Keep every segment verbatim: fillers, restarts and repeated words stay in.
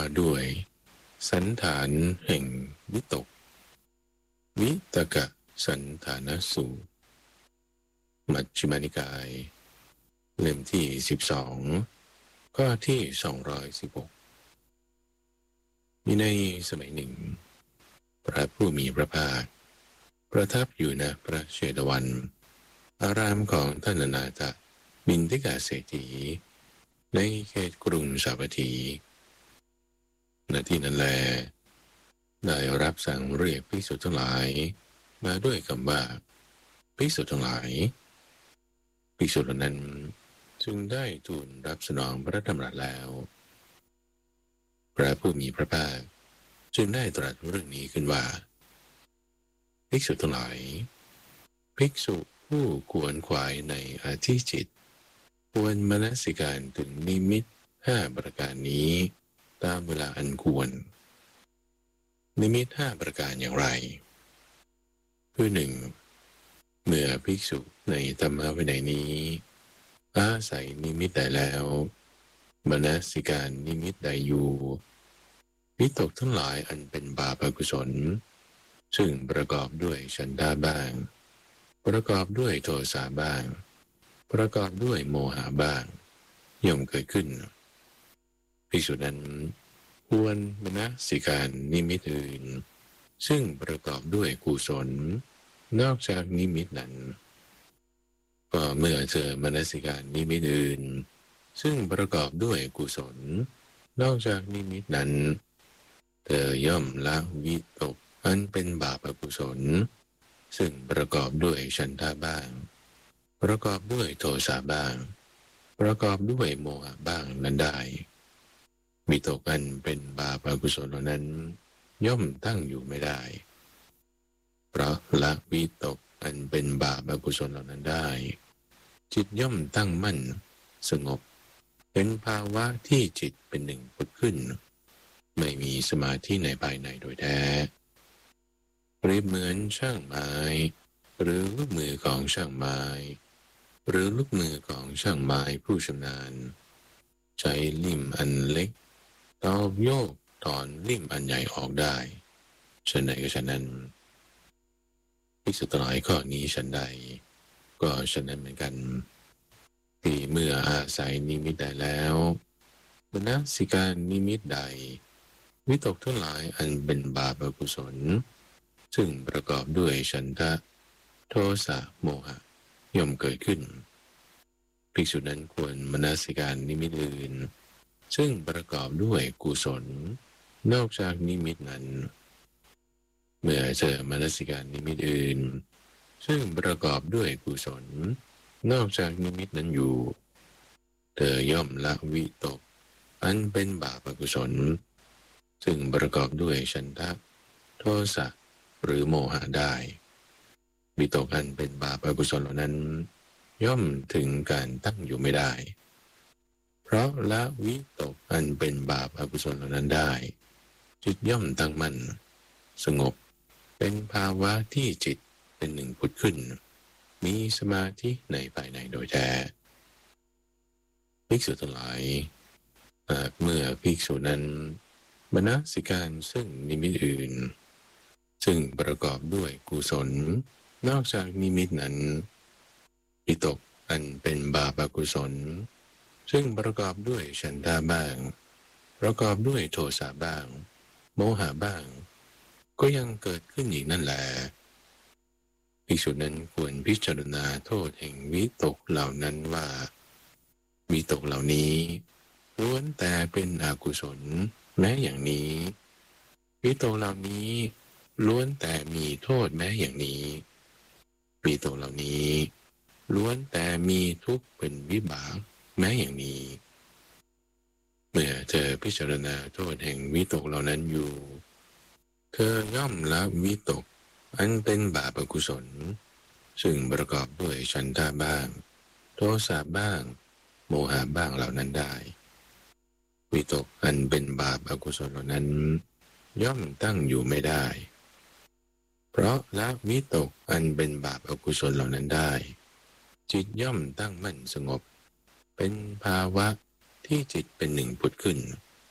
ด้วยสันฐานแห่งวิตกวิตกสันฐานสูตรมัชฌิมานิกายเล่มที่สิบสองข้อที่สองร้อยสิบหกมีในสมัยหนึ่งพระผู้มีพระภาคประทับอยู่ณพระเชตวันอารามของท่านอนาถบิณฑิกาเศรษฐีในเขตกรุงสาวัตถีณที่นั้นแลได้รับสั่งเรียกภิกษุทั้งหลายมาด้วยคำว่าภิกษุทั้งหลายภิกษุเหล่านั้นจึงได้ทูลรับสนองพระดำรัสแล้วพระผู้มีพระภาคจึงได้ตรัสเรื่องนี้ขึ้นว่าภิกษุทั้งหลายภิกษุผู้ขวนขวายในอธิจิตควรมนสิการถึงนิมิตห้าประการนี้ตามเวลาอันควรนิมิตห้าประการอย่างไรคือหนึ่งเมื่อภิกษุในธรรมวินัยนี้อาศัยนิมิตใดแล้วมนสิการนิมิตใดอยู่วิตกทั้งหลายอันเป็นบาปอกุศลซึ่งประกอบด้วยฉันทะบ้างประกอบด้วยโทสะบ้างประกอบด้วยโมหะบ้างย่อมเกิดขึ้นภิกษุนั้นควรมนสิการนิมิตอื่นซึ่งประกอบด้วยกุศลนอกจากนิมิตนั้นก็เมื่อเธอมนสิการนิมิตอื่นซึ่งประกอบด้วยกุศลนอกจากนิมิตนั้นเธอย่อมละวิตกอันเป็นบาปอกุศลซึ่งประกอบด้วยฉันทะบ้างประกอบด้วยโทสะบ้างประกอบด้วยโมหะบ้างนั้นได้วิตกอันเป็นบาปอกุศลเหล่านั้นย่อมตั้งอยู่ไม่ได้เพราะละวิตกอันเป็นบาปอกุศลเหล่านั้นได้จิตย่อมตั้งมั่นสงบเป็นภาวะที่จิตเป็นหนึ่งผุดขึ้นไม่มีสมาธิในภายในโดยแท้เปรียบเหมือนช่างไม้หรือลูกมือของช่างไม้หรือลูกมือของช่างไม้ผู้ชำนาญใช้ลิ่มอันเล็กตอกโยกถอนลิ่มอันใหญ่ออกได้ฉะนั้นก็ฉะนั้นภิกษุทั้งหลายข้อนี้ฉันใดก็ฉะนั้นเหมือนกันที่เมื่ออาศัยนิมิตใดแล้วมนสิการนิมิตใดวิตกทั้งหลายอันเป็นบาปอกุศลซึ่งประกอบด้วยฉันทะโทสะโมหะย่อมเกิดขึ้นภิกษุนั้นควรมนสิการนิมิตอื่นซึ่งประกอบด้วยกุศลนอกจากนิมิตนั้นเมื่อเจอมนสิการนิมิตอื่นซึ่งประกอบด้วยกุศลนอกจากนิมิตนั้นอยู่เธอย่อมละวิตกอันเป็นบาปอกุศลซึ่งประกอบด้วยฉันทะโทสะหรือโมหะได้วิตกอันเป็นบาปอกุศลเหล่านั้นย่อมถึงการตั้งอยู่ไม่ได้เพราะละวิตกอันเป็นบาปอกุศลเหล่านั้นได้จิตย่อมตั้งมั่นสงบเป็นภาวะที่จิตเป็นหนึ่งผุดขึ้นมีสมาธิในภายในโดยแท้ภิกษุทั้งหลายเมื่อภิกษุนั้นมนสิการซึ่งนิมิตอื่นซึ่งประกอบด้วยกุศลนอกจากนิมิตนั้นวิตกอันเป็นบาปอกุศลซึ่งประกอบด้วยฉันทะบ้างประกอบด้วยโทสะบ้างโมหะบ้างก็ยังเกิดขึ้นอีกนั่นแหละภิกษุนั้นควรพิจารณาโทษแห่งวิตกเหล่านั้นว่าวิตกเหล่านี้ล้วนแต่เป็นอกุศลแม้อย่างนี้วิตกเหล่านี้ล้วนแต่มีโทษแม้อย่างนี้วิตกเหล่านี้ล้วนแต่มีทุกข์เป็นวิบากแม้อย่างนี้เมื่อเธอพิจารณาโทษแห่งวิตกเหล่านั้นอยู่เธอย่อมละวิตกอันเป็นบาปอกุศลซึ่งประกอบด้วยฉันทะบ้างโทสะบ้างโมหะบ้างเหล่านั้นได้วิตกอันเป็นบาปอกุศลเหล่านั้นย่อมตั้งอยู่ไม่ได้เพราะละวิตกอันเป็นบาปอกุศลเหล่านั้นได้จิตย่อมตั้งมั่นสงบเป็นภาวะที่จิตเป็นหนึ่งผุดขึ้น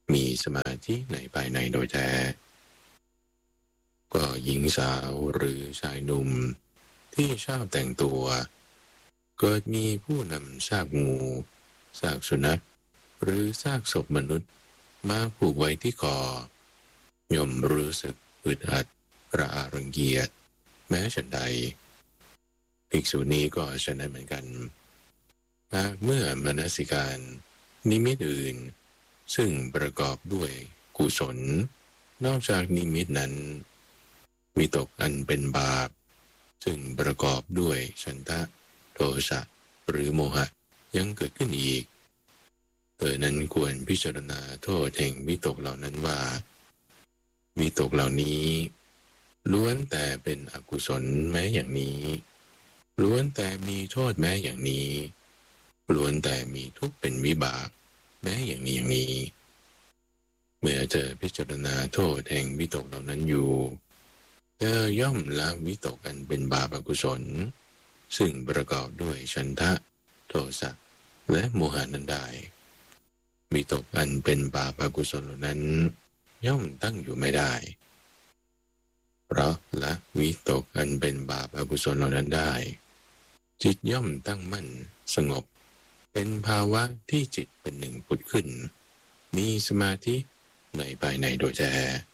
มีสมาธิในภายในโดยแท้ก็หญิงสาวหรือชายหนุ่มที่ชอบแต่งตัวเกิดมีผู้นำซากงูซากสุนัขหรือซากศพมนุษย์มาผูกไว้ที่คอย่อมรู้สึกอึดอัดระอารังเกียจแม้ฉันใดภิกษุนี้ก็ฉะนั้นเหมือนกันหากเมื่อมนสิการนิมิตอื่นซึ่งประกอบด้วยกุศลนอกจากนิมิตนั้นวิตกอันเป็นบาปซึ่งประกอบด้วยฉันทะโทสะหรือโมหะยังเกิดขึ้นอีกเธอนั้นควรพิจารณาโทษแห่งวิตกเหล่านั้นว่าวิตกเหล่านี้ล้วนแต่เป็นอกุศลแม้อย่างนี้ล้วนแต่มีโทษแม้อย่างนี้ล้วนแต่มีทุกข์เป็นวิบากแม้อย่างนี้อย่างนี้เมื่อเธอพิจารณาโทษแห่งวิตกเหล่านั้นอยู่เธอย่อมละวิตกอันเป็นบาปอกุศลซึ่งประกอบด้วยฉันทะโทสะและโมหะนั้นได้วิตกอันเป็นบาปอกุศลเหล่านั้นย่อมตั้งอยู่ไม่ได้เพราะละวิตกอันเป็นบาปอกุศลเหล่านั้นได้จิตย่อมตั้งมั่นสงบเป็นภาวะที่จิตเป็นหนึ่งผุดขึ้นมีสมาธิในภายในโดยแท้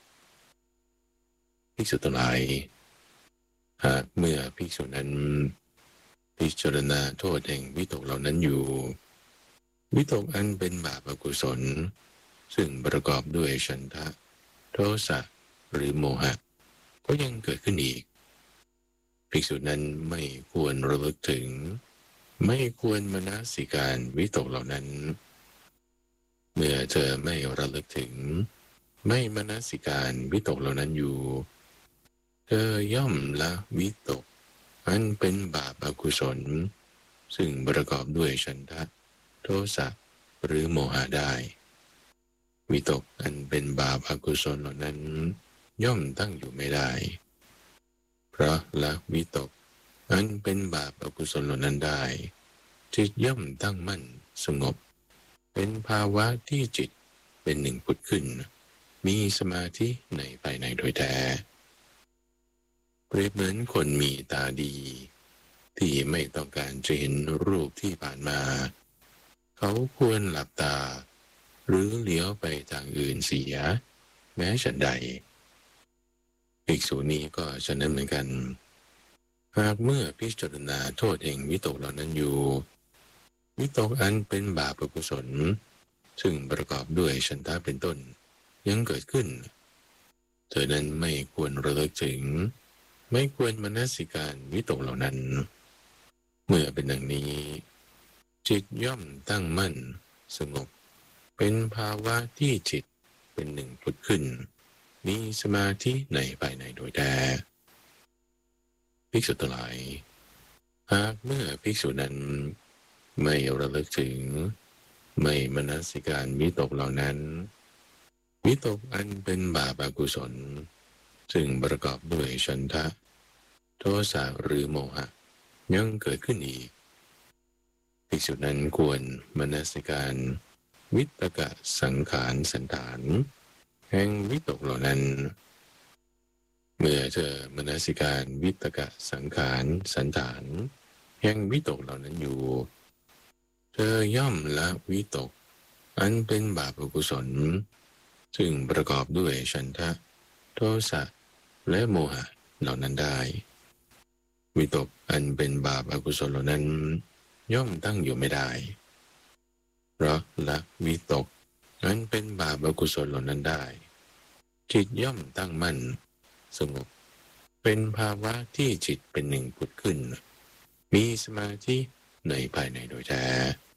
ภิกษุทั้งหลายหากเมื่อภิกษุนั้นพิจารณาโทษแห่งวิตกเหล่านั้นอยู่วิตกอันเป็นบาปอกุศลซึ่งประกอบด้วยฉันทะโทสะหรือโมหะก็ยังเกิดขึ้นอีกภิกษุนั้นไม่ควรระลึกถึงไม่ควรมนสิการวิตกเหล่านั้นเมื่อเธอไม่ระลึกถึงไม่มนสิการวิตกเหล่านั้นอยู่เธอย่อมละวิตกอันเป็นบาปอกุศลซึ่งประกอบด้วยฉันทะโทสะหรือโมหะได้วิตกอันเป็นบาปอกุศลเหล่านั้นย่อมตั้งอยู่ไม่ได้เพราะละวิตกอันเป็นบาปอกุศลเหล่านั้นได้จิตย่อมตั้งมั่นสงบเป็นภาวะที่จิตเป็นหนึ่งผุดขึ้นมีสมาธิในภายในโดยแท้เปรียบเหมือนคนมีตาดีที่ไม่ต้องการจะเห็นรูปที่ผ่านมาเขาควรหลับตาหรือเลี้ยวไปทางอื่นเสียแม้ฉันใดภิกษุนี้ก็ฉะนั้นเหมือนกันหากเมื่อพิจารณาโทษแห่งวิตกเหล่านั้นอยู่วิตกอันเป็นบาปอกุศลซึ่งประกอบด้วยฉันทะเป็นต้นยังเกิดขึ้นเธอนั้นไม่ควรระลึกถึงไม่ควรมนสิการวิตกเหล่านั้นเมื่อเป็นดังนี้จิตย่อมตั้งมั่นสงบเป็นภาวะที่จิตเป็นหนึ่งผุดขึ้นมีสมาธิในภายในโดยแท้ภิกษุทั้งหลายหากเมื่อภิกษุนั้นไม่ระลึกถึงไม่มนสิการวิตกเหล่านั้นวิตกอันเป็นบาปอกุศลซึ่งประกอบด้วยฉันทะโทสะหรือโมหะยังเกิดขึ้นอีกภิกษุนั้นควรมนสิการวิตกสังขารสันฐานแห่งวิตกเหล่านั้นเมื่อเธอมนสิการวิตกสังขารสันฐานแห่งวิตกเหล่านั้นอยู่เธอย่อมละวิตกอันเป็นบาปอกุศลซึ่งประกอบด้วยฉันทะโทสะและโมหะเหล่านั้นได้วิตกอันเป็นบาปอกุศลเหล่านั้นย่อมตั้งอยู่ไม่ได้เพราะละวิตกอันเป็นบาปอกุศลเหล่านั้นได้จิตย่อมตั้งมั่นสงบเป็นภาวะที่จิตเป็นหนึ่งผุดขึ้นมีสมาธิในภายในโดยแท้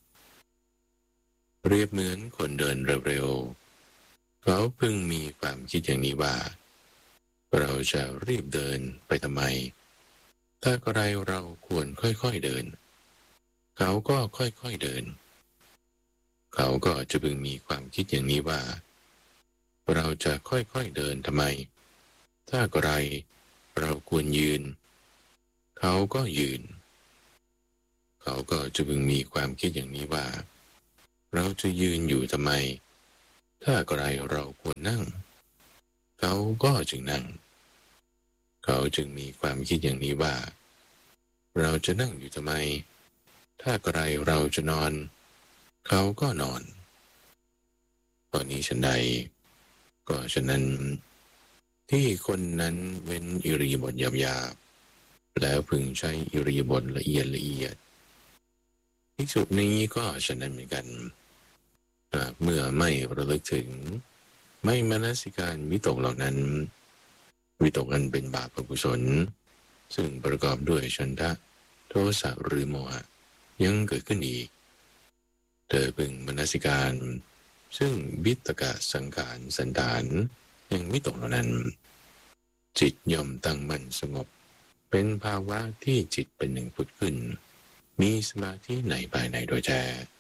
เปรียบเหมือนคนเดินเร็วๆเขาพึงมีความคิดอย่างนี้ว่าเราจะรีบเดินไปทำไมถ้าอะไรเราควรค่อยๆเดินเขาก็ค่อยๆเดินเขาก็จะพึงมีความคิดอย่างนี้ว่าเราจะค่อยๆเดินทำไมถ้าอะไรเราควรยืนเขาก็ยืนเขาก็จะพึงมีความคิดอย่างนี้ว่าเราจะยืนอยู่ทำไมถ้าใครเราควรนั่งเขาก็จึงนั่งเขาจึงมีความคิดอย่างนี้ว่าเราจะนั่งอยู่ทำไมถ้าใครเราจะนอนเขาก็นอนตอนนี้ฉันใดก็ฉะนั้นที่คนนั้นเว้นอิริยาบถหยาบๆแล้วพึงใช้อิริยาบถละเอียดละเอียดภิกษุนี้ก็ฉะนั้นเหมือนกันเมื่อไม่ระลึกถึงไม่มนสิการวิตกเหล่านั้นวิตกอันเป็นบาปอกุศลซึ่งประกอบด้วยฉันทะโทสะหรือโมหะยังเกิดขึ้นอีกเธอพึงมนสิการซึ่งวิตกะสังขารสันดานยังวิตกเหล่านั้นจิตย่อมตั้งมั่นสงบเป็นภาวะที่จิตเป็นหนึ่งผุดขึ้นมีสมาธิในภายในโดยแท้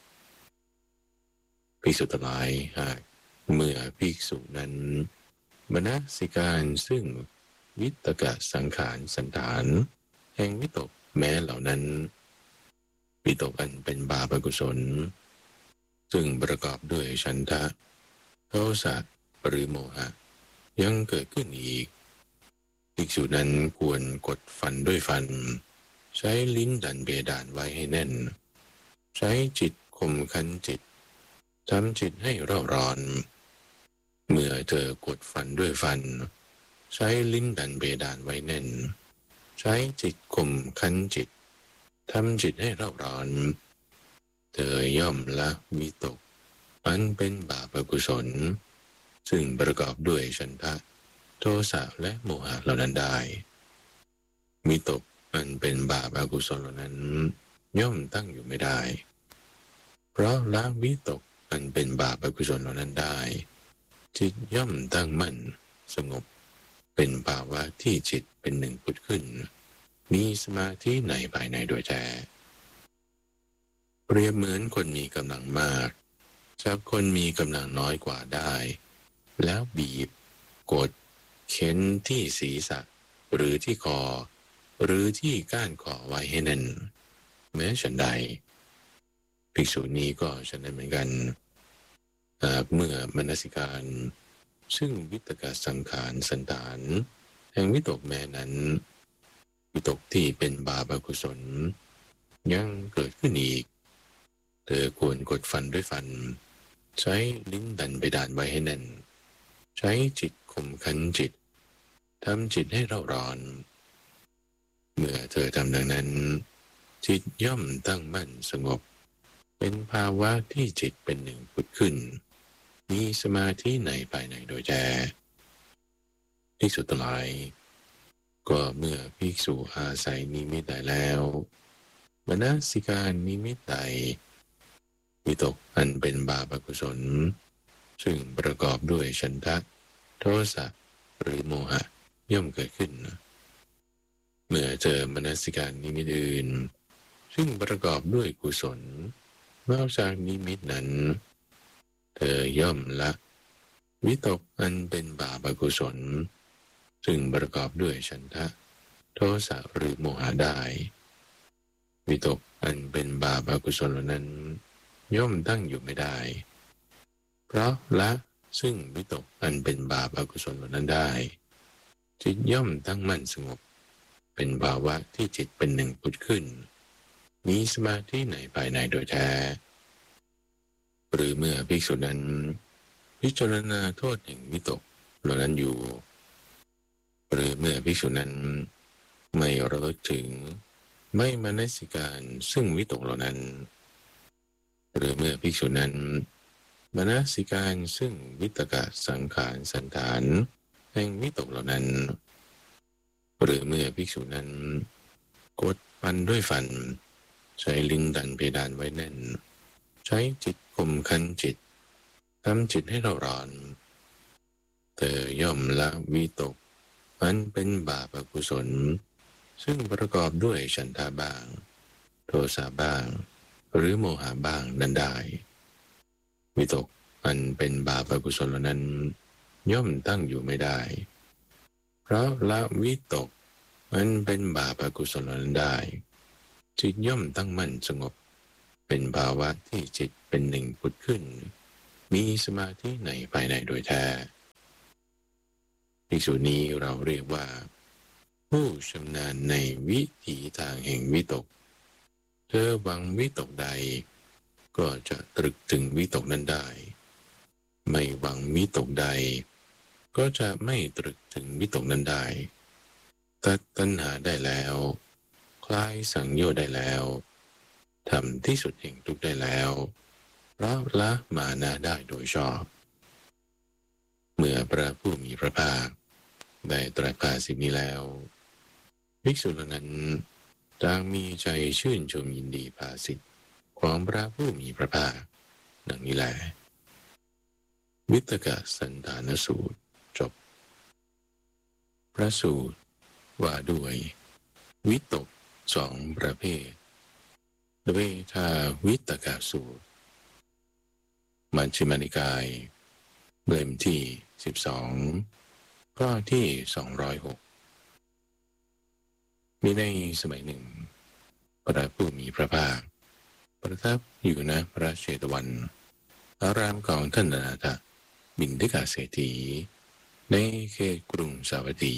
ภิกษุทั้งหลายหากเมื่อภิกษุนั้นมนสิการซึ่งวิตกะสังขารสันดานแห่งวิตกแม้เหล่านั้นวิตกอันเป็นบาปอกุศลซึ่งประกอบด้วยฉันทะโทสะหรือโมหะยังเกิดขึ้นอีกภิกษุนั้นควรกดฟันด้วยฟันใช้ลิ้นดันเบดานไว้ให้แน่นใช้จิตข่มขันจิตทำจิตให้เร่าร้อนเมื่อเธอกดฟันด้วยฟันใช้ลิ้นดันเบดานไว้แน่นใช้จิตข่มขันจิตทำจิตให้เร่าร้อนเธอย่อมละวิตกอันเป็นบาปอกุศลซึ่งประกอบด้วยฉันทะโทสะและโมหะเหล่านั้นได้วิตกอันเป็นบาปอกุศลเหล่านั้นย่อมตั้งอยู่ไม่ได้เพราะละวิตกอันเป็นบาปอกุศลเหล่านั้นได้จิตย่อมตั้งมั่นสงบเป็นภาวะที่จิตเป็นหนึ่งผุดขึ้นมีสมาธิในภายในโดยแท้เปรียบเหมือนคนมีกำลังมากจับคนมีกำลังน้อยกว่าได้แล้วบีบกดเข็นที่ศีรษะหรือที่คอหรือที่ก้านคอไว้ให้แน่นแม้ฉันใดภิกษุนี้ก็ฉันนั้นเหมือนกันเมื่อมนสิการซึ่งวิตกสังขารสันดานแห่งวิตกแม้นั้นวิตกที่เป็นบาปอกุศลยังเกิดขึ้นอีกเธอควรกดฟันด้วยฟันใช้ลิ้นดันไปดานไว้ให้แน่นใช้จิตข่มขันจิตทำจิตให้เร่าร้อนเมื่อเธอทำดังนั้นจิตย่อมตั้งมั่นสงบเป็นภาวะที่จิตเป็นหนึ่งผุดขึ้นมีสมาธิในภายในโดยแท้ที่สุดทั้งหลายก็เมื่อภิกษุอาศัยนิมิตใดแล้วมนสิการนิมิตใดวิตกอันเป็นบาปอกุศลซึ่งประกอบด้วยฉันทะโทสะหรือโมหะย่อมเกิดขึ้นเมื่อเจอมนสิการนิมิตอื่นซึ่งประกอบด้วยกุศลนอกจากนิมิตนั้นเธอย่อมละวิตกอันเป็นบาปอกุศลซึ่งประกอบด้วยฉันทะโทสะหรือโมหะได้วิตกอันเป็นบาปอกุศลเหล่านั้นย่อมตั้งอยู่ไม่ได้เพราะละซึ่งวิตกอันเป็นบาปอกุศลเหล่านั้นได้จิตย่อมตั้งมั่นสงบเป็นภาวะที่จิตเป็นหนึ่งผุดขึ้นมีสมาธิในภายในโดยแท้หรือเมื่อภิกษุนั้นพิจารณาโทษแห่งวิตกเหล่านั้นอยู่หรือเมื่อภิกษุนั้นไม่ระลึกถึงไม่มนสิการซึ่งวิตกเหล่านั้นหรือเมื่อภิกษุนั้นมนสิการซึ่งวิตกสังขารสันดานแห่งวิตกเหล่านั้นหรือเมื่อภิกษุนั้นกดฟันด้วยฟันใช้ลิ้นดันเพดานไว้แน่นใช้จิตข่มขันจิตทำจิตให้เราร้อนเธอย่อมละวิตกอันเป็นบาปอกุศลซึ่งประกอบด้วยฉันทะบ้างโทสะบ้างหรือโมหะบ้างนั้นได้วิตกอันเป็นบาปอกุศลเหล่านั้นย่อมตั้งอยู่ไม่ได้เพราะละวิตกอันเป็นบาปอกุศลเหล่านั้นได้จิตย่อมตั้งมั่นสงบเป็นภาวะที่จิตเป็นหนึ่งผุดขึ้นมีสมาธิในภายในโดยแท้ภิกษุนี้เราเรียกว่าผู้ชำนาญในวิถีทางแห่งวิตกเธอหวังวิตกใดก็จะตรึกถึงวิตกนั้นได้ไม่หวังวิตกใดก็จะไม่ตรึกถึงวิตกนั้นได้ตัดตัณหาได้แล้วคลายสังโยชน์ได้แล้วทำที่สุดแห่งทุกข์ได้แล้วละละมานะได้โดยชอบเมื่อพระผู้มีพระภาคได้ตรัสภาสินี้แล้วภิกษุเหล่านั้นต่างมีใจชื่นชมยินดีภาสิทธิ์ของพระผู้มีพระภาคดังนี้แหละวิตกสันธานสูตรจบพระสูตรว่าด้วยวิตกสองประเภทเวทาวิตกสูตรมัชฌิมานิกายเล่มที่สิบสองข้อที่สองร้อยหกมีในสมัยหนึ่งพระผู้มีพระภาคประทับอยู่ณพระเชตวันอารามของท่านอนาถบิณฑิกเศรษฐีในเขตกรุงสาวัตถี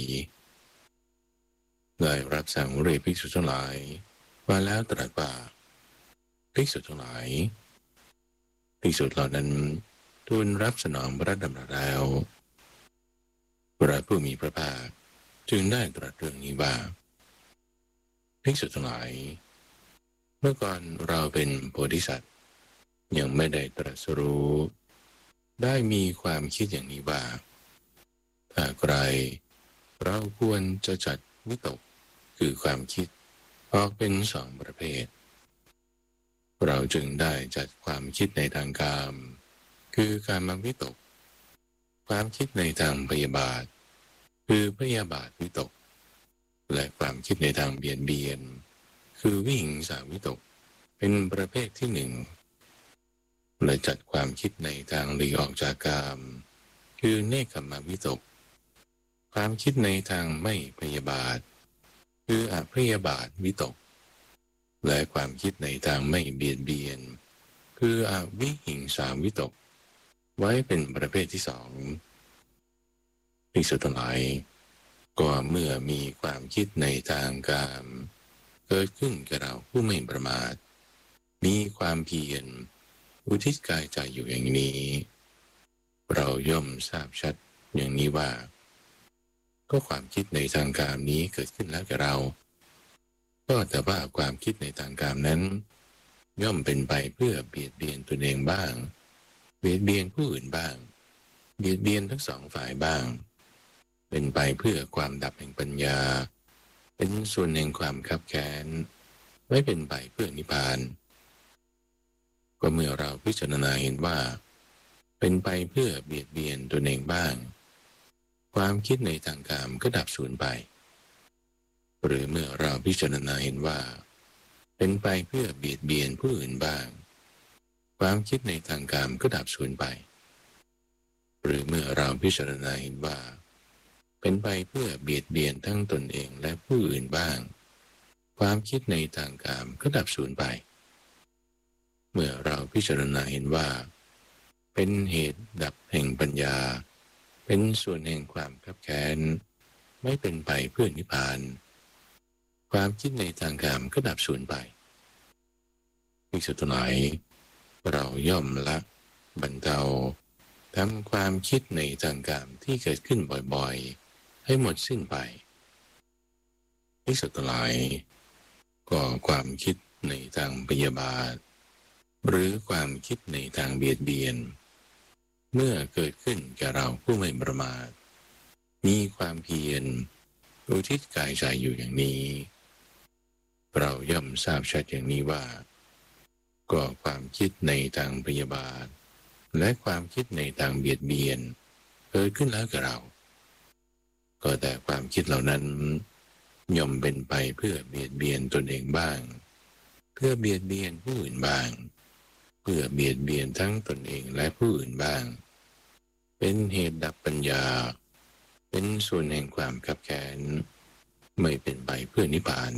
ได้รับสั่งเรียกภิกษุทั้งหลายมาแล้วตรัสว่าภิกษุทั้งหลายภิกษุเหล่านั้นทูลรับสนองพระดำรัสแล้วพระผู้มีพระภาคจึงได้ตรัสเรื่องนี้ว่าภิกษุทั้งหลายเมื่อก่อนเราเป็นโพธิสัตว์ยังไม่ได้ตรัสรู้ได้มีความคิดอย่างนี้ว่าถ้าใครเราควรจะจัดวิตกคือความคิดออกเป็นสองประเภทเราจึงได้จัดความคิดในทางกามคือการมวิตกความคิดในทางพยาบาทคือพยาบาทวิตกและความคิดในทางเบียดเบียนคือวิหิงสาวิตกเป็นประเภทที่หนึ่งและจัดความคิดในทางหลีกออกจากกามคือเนกขมวิตกความคิดในทางไม่พยาบาทคืออพยาบาทวิตกและความคิดในทางไม่เบียดเบียนคืออวิหิงสาวิตกไว้เป็นประเภทที่สองภิกษุทั้งหลายก็เมื่อมีความคิดในทางกามเกิดขึ้นกับเราผู้ไม่ประมาทมีความเพียรอุทิศกายใจอยู่อย่างนี้เราย่อมทราบชัดอย่างนี้ว่าก็ความคิดในทางกามนี้เกิดขึ้นแล้วกับเราก็แต่ว่าความคิดในทางกามนั้นย่อมเป็นไปเพื่อเบียดเบียนตนเองบ้างเบียดเบียนผู้อื่นบ้างเบียดเบียนทั้งสองฝ่ายบ้างเป็นไปเพื่อความดับแห่งปัญญาเป็นส่วนแห่งความคับแค้นไม่เป็นไปเพื่อนิพพานก็เมื่อเราพิจารณาเห็นว่าเป็นไปเพื่อเบียดเบียนตนเองบ้างความคิดในทางกามก็ดับสูญไปหรือเมื่อเราพิจารณาเห็นว่าเป็นไปเพื่อเบียดเบียนผู้อื่นบ้างความคิดในทางกามก็ดับสูญไปหรือเมื่อเราพิจารณาเห็นว่าเป็นไปเพื่อเบียดเบียนทั้งตนเองและผู้อื่นบ้างความคิดในทางกามก็ดับสูญไปเมื่อเราพิจารณาเห็นว่าเป็นเหตุดับแห่งปัญญาเป็นส่วนแห่งความคับแค้นไม่เป็นไปเพื่อนิพพานความคิดในทางกามก็ดับสูญไปภิกษุทั้งหลายเราย่อมละบรรเทาทำความคิดในทางกามที่เกิดขึ้นบ่อยๆให้หมดสิ้นไปภิกษุทั้งหลายก็ความคิดในทางพยาบาทหรือความคิดในทางเบียดเบียนเมื่อเกิดขึ้นแก่เราผู้ไม่ประมาทมีความเพียรอุทิศกายใจอยู่อย่างนี้เราย่อมทราบชัดอย่างนี้ว่าก็ความคิดในทางพยาบาทและความคิดในทางเบียดเบียนเกิดขึ้นแล้วกับเราก็แต่ความคิดเหล่านั้นย่อมเป็นไปเพื่อเบียดเบียนตนเองบ้างเพื่อเบียดเบียนผู้อื่นบ้างเพื่อเบียดเบียนทั้งตนเองและผู้อื่นบ้างเป็นเหตุดับปัญญาเป็นส่วนแห่งความคับแค้นไม่เป็นไปเพื่อนิพพาน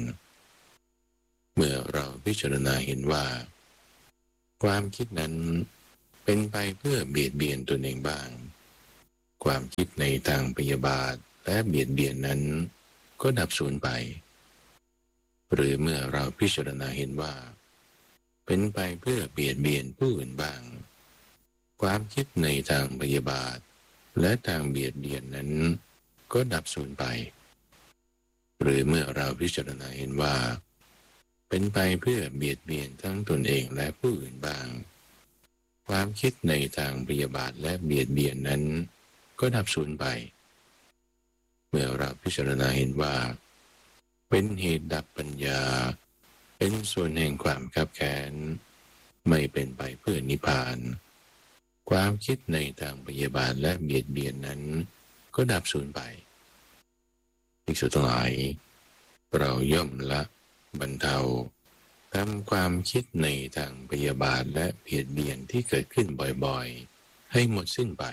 เมื่อเราพิจารณาเห็นว่าความคิดนั้นเป็นไปเพื่อเบียดเบียนตนเองบ้างความคิดในทางพยาบาทและเบียดเบียนนั้นก็ดับสูญไปหรือเมื่อเราพิจารณาเห็นว่าเป็นไปเพื่อเบียดเบียนผู้อื่นบ้างความคิดในทางพยาบาทและทางเบียดเบียนนั้นก็ดับสูญไปหรือเมื่อเราพิจารณาเห็นว่าเป็นไปเพื่อเบียดเบียนทั้งตนเองและผู้อื่นบ้างความคิดในทางพยาบาทและเบียดเบียนนั้นก็ดับสูญไปเมื่อเราพิจารณาเห็นว่าเป็นเหตุดับปัญญาเป็นส่วนแห่งความคับแค้นไม่เป็นไปเพื่อนิพพานความคิดในทางพยาบาทและเบียดเบียนนั้นก็ดับสูญไปภิกษุทั้งหลายเราย่อมละบรรเทาทำความคิดในทางพยาบาทและเบียดเบียนที่เกิดขึ้นบ่อยๆให้หมดสิ้นไป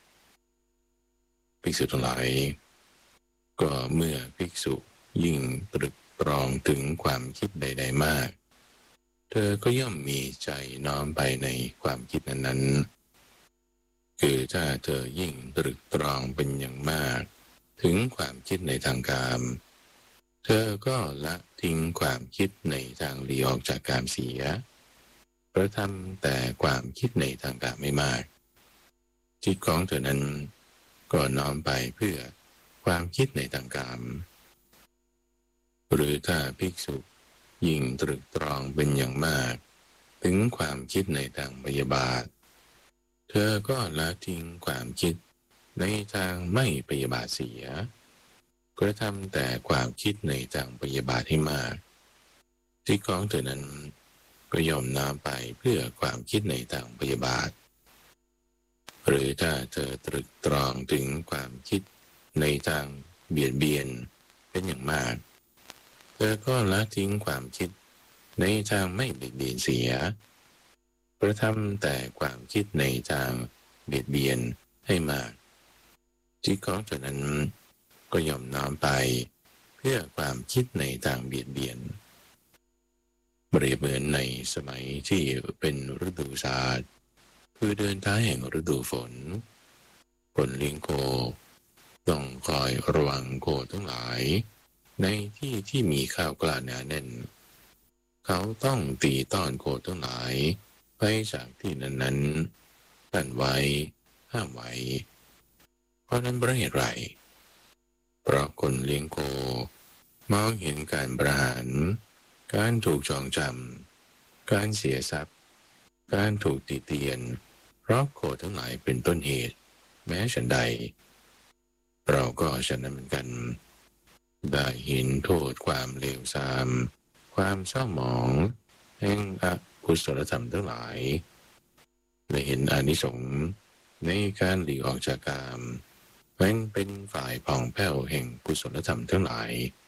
ภิกษุทั้งหลายก็เมื่อภิกษุยิ่งตรึกตรองถึงความคิดใดๆมากเธอก็ย่อมมีใจน้อมไปในความคิดนั้นๆคือถ้าเธอยิ่งตรึกตรองเป็นอย่างมากถึงความคิดในทางกามเธอก็ละทิ้งความคิดในทางหลีออกจากกามเสียกระทำแต่ความคิดในทางกามไม่มากจิตของเธอนั้นก็น้อมไปเพื่อความคิดในทางกามหรือถ้าภิกษุยิ่งตรึกตรองเป็นอย่างมากถึงความคิดในทางพยาบาทเธอก็ละทิ้งความคิดในทางไม่พยาบาทเสียกระทำแต่ความคิดในทางพยาบาทให้มากจิตของเธอนั้นก็ย่อมน้อมไปเพื่อความคิดในทางพยาบาทหรือถ้าเธอตรึกตรองถึงความคิดในทางเบียดเบียนเป็นอย่างมากเธอก็ละทิ้งความคิดในทางไม่เบียดเบียนเสียกระทำแต่ความคิดในทางเบียดเบียนให้มากจิตของเธอนั้นก็ย่อมน้อมไปเพื่อความคิดในทางเบียดเบียนเปรียบเหมือนในสมัยที่เป็นฤดูศาสตร์คือเดินท้ายแห่งฤดูฝนคนเลี้ยงโคต้องคอยระวังโคทั้งหลายในที่ที่มีข้าวกล้าหนาแน่นเขาต้องตีต้อนโคทั้งหลายไปจากที่นั้นๆกั้นไว้ห้ามไว้เพราะนั้นเพราะเหตุไรเพราะคนเลี้ยงโคมองเห็นการประหารการถูกจองจำการเสียทรัพย์การถูกติเตียนเพราะโคทั้งหลายเป็นต้นเหตุแม้ฉันใดเราก็ฉะนั้นเหมือนกันได้เห็นโทษความเลวทรามความเศร้าหมองแห่งอกุศลธรรมทั้งหลายได้เห็นอานิสงส์ในการหลีกออกจากกามเป็นเป็นฝ่ายผ่องแผ้วแห่งกุศลธรรมทั้งหลาย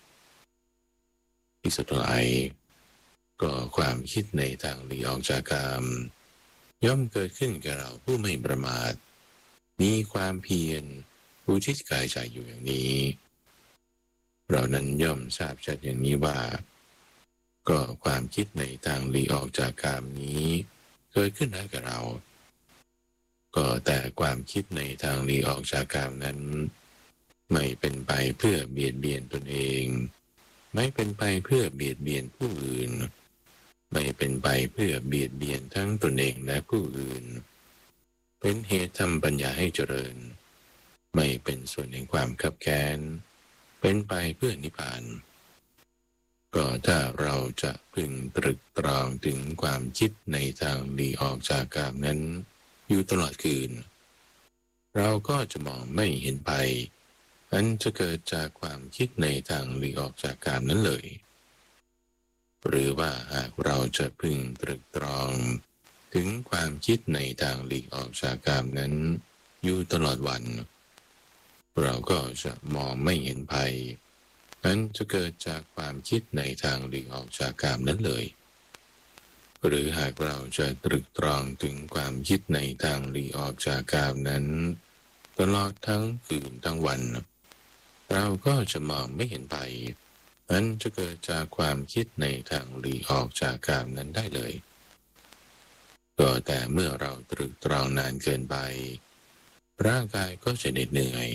ที่สุดท้ายก็ความคิดในทางหลีกออกจากกามย่อมเกิดขึ้นแก่เราผู้ไม่ประมาทมีความเพียรอุทิศกายใจอยู่อย่างนี้เรานั้นย่อมทราบชัดอย่างนี้ว่าก็ความคิดในทางหลีกออกจากกามนี้เกิดขึ้นได้กับเราก็แต่ความคิดในทางหลีกออกจากกามนั้นไม่เป็นไปเพื่อเบียดเบียนตนเองไม่เป็นไปเพื่อเบียดเบียนผู้อื่นไม่เป็นไปเพื่อเบียดเบียนทั้งตนเองและผู้อื่นเป็นเหตุทำปัญญาให้เจริญไม่เป็นส่วนแห่งความคับแค้นเป็นไปเพื่อนิพพานก็ถ้าเราจะพึงตรึกตรองถึงความคิดในทางหลีกออกจากกามนั้นอยู่ตลอดคืนเราก็จะมองไม่เห็นภัยอันจะเกิดจากความคิดในทางหลีกออกจากกามนั้นเลยหรือว่าหากเราจะพึงตรึกตรองถึงความคิดในทางหลีกออกจากกามนั้นอยู่ตลอดวันเราก็จะมองไม่เห็นภัยอันจะเกิดจากความคิดในทางหลีกออกจากกามนั้นเลยหรือหากเราจะตรึกตรองถึงความคิดในทางหลีกออกจากกามนั้นตลอดทั้งคืนทั้งวันเราก็จะมองไม่เห็นภัยอันจะเกิดจากความคิดในทางหลีกออกจากกามนั้นได้เลยก็แต่เมื่อเราตรึกตรองนานเกินไปร่างกายก็จะเหน็ดเหนื่อย